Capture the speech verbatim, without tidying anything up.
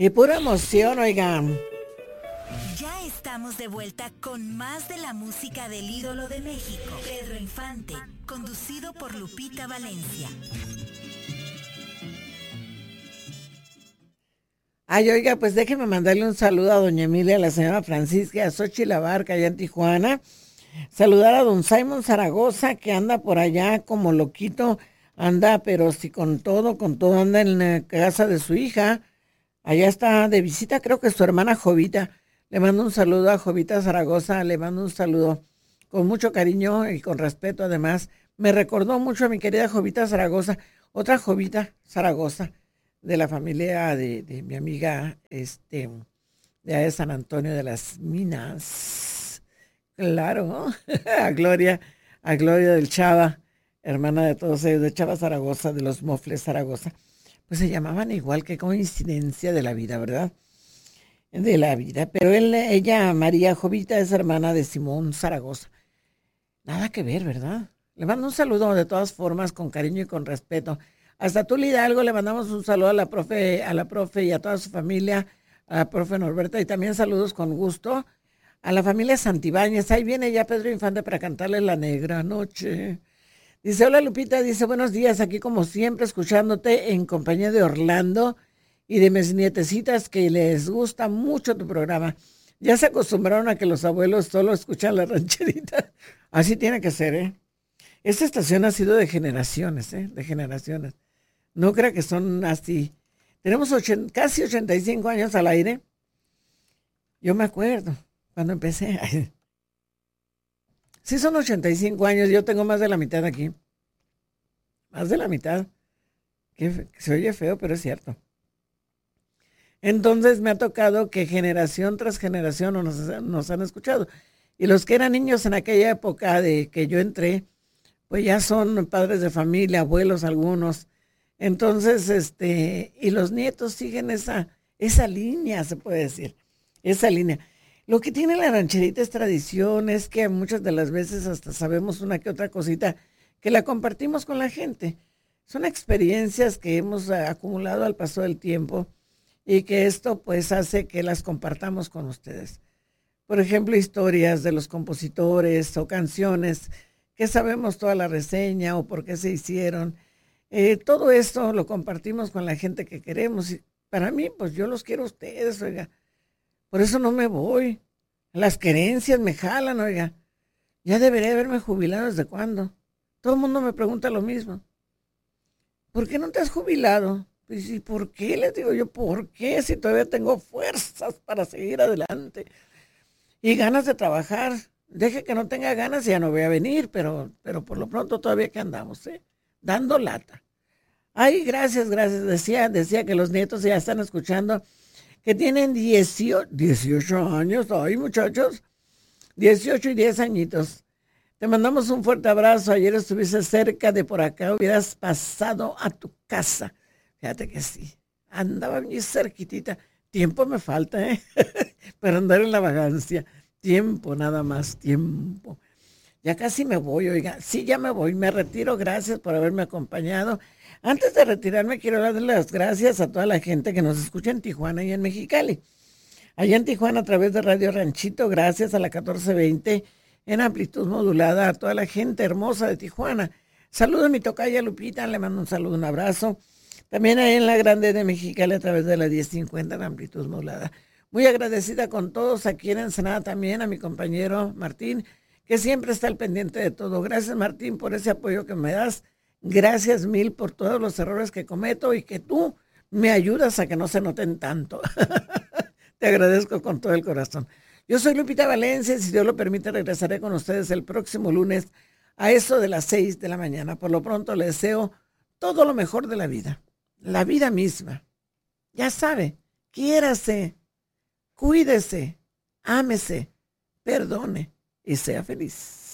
Y pura emoción, oigan. Ya estamos de vuelta con más de la música del ídolo de México, Pedro Infante, conducido por Lupita Valencia. Ay, oiga, pues déjeme mandarle un saludo a doña Emilia, a la señora Francisca, a Xochitl Abarca, allá en Tijuana. Saludar a don Simon Zaragoza, que anda por allá como loquito, anda, pero sí con todo, con todo, anda en la casa de su hija. Allá está de visita, creo que su hermana Jovita. Le mando un saludo a Jovita Zaragoza, le mando un saludo con mucho cariño y con respeto además. Me recordó mucho a mi querida Jovita Zaragoza, otra Jovita Zaragoza, de la familia de, de mi amiga este, de, de San Antonio de las Minas. Claro, a Gloria, a Gloria del Chava, hermana de todos ellos, de Chava Zaragoza, de los Mofles Zaragoza. Pues se llamaban igual, qué coincidencia de la vida, ¿verdad? De la vida. Pero él, ella, María Jovita, es hermana de Simón Zaragoza. Nada que ver, ¿verdad? Le mando un saludo de todas formas, con cariño y con respeto. Hasta Tula Hidalgo le mandamos un saludo a la profe, a la profe y a toda su familia, a la profe Norberta, y también saludos con gusto a la familia Santibáñez. Ahí viene ya Pedro Infante para cantarle La Negra Noche. Dice, hola Lupita, dice, buenos días, aquí como siempre escuchándote en compañía de Orlando y de mis nietecitas que les gusta mucho tu programa. Ya se acostumbraron a que los abuelos solo escuchan la rancherita. Así tiene que ser, ¿eh? Esta estación ha sido de generaciones, ¿eh? De generaciones. No crea que son así. Tenemos ochenta, casi ochenta y cinco años al aire. Yo me acuerdo cuando empecé. Sí, son ochenta y cinco años, yo tengo más de la mitad aquí. Más de la mitad. Que se oye feo, pero es cierto. Entonces me ha tocado que generación tras generación nos, nos han escuchado. Y los que eran niños en aquella época de que yo entré, pues ya son padres de familia, abuelos algunos. Entonces, este, y los nietos siguen esa, esa línea, se puede decir. Esa línea. Lo que tiene la rancherita es tradición, es que muchas de las veces hasta sabemos una que otra cosita que la compartimos con la gente. Son experiencias que hemos acumulado al paso del tiempo y que esto pues hace que las compartamos con ustedes. Por ejemplo, historias de los compositores o canciones que sabemos toda la reseña o por qué se hicieron. Eh, todo esto lo compartimos con la gente que queremos. Y para mí, pues yo los quiero a ustedes, oiga. Por eso no me voy. Las querencias me jalan, oiga. Ya debería haberme jubilado desde cuándo. Todo el mundo me pregunta lo mismo. ¿Por qué no te has jubilado? Pues, ¿y por qué? Les digo yo, ¿por qué? Si todavía tengo fuerzas para seguir adelante. Y ganas de trabajar. Deje que no tenga ganas y ya no voy a venir, pero, pero por lo pronto todavía que andamos, ¿eh? Dando lata. Ay, gracias, gracias. Decía, decía que los nietos ya están escuchando, que tienen dieciocho, dieciocho años. Ay, muchachos, dieciocho y diez añitos. Te mandamos un fuerte abrazo. Ayer estuviste cerca de por acá, hubieras pasado a tu casa. Fíjate que sí, andaba muy cerquitita. Tiempo me falta, ¿eh? Para andar en la vagancia. Tiempo, nada más, tiempo. Ya casi me voy, oiga. Sí, ya me voy, me retiro. Gracias por haberme acompañado. Antes de retirarme, quiero darle las gracias a toda la gente que nos escucha en Tijuana y en Mexicali. Allá en Tijuana, a través de Radio Ranchito, gracias a la catorce veinte, en amplitud modulada, a toda la gente hermosa de Tijuana. Saludo a mi tocaya Lupita, le mando un saludo, un abrazo. También ahí en la Grande de Mexicali, a través de la diez cincuenta, en amplitud modulada. Muy agradecida con todos, aquí en Ensenada también, a mi compañero Martín, que siempre está al pendiente de todo. Gracias, Martín, por ese apoyo que me das. Gracias mil por todos los errores que cometo y que tú me ayudas a que no se noten tanto. Te agradezco con todo el corazón. Yo soy Lupita Valencia y si Dios lo permite regresaré con ustedes el próximo lunes a eso de las seis de la mañana. Por lo pronto les deseo todo lo mejor de la vida, la vida misma. Ya sabe, quiérase, cuídese, ámese, perdone y sea feliz.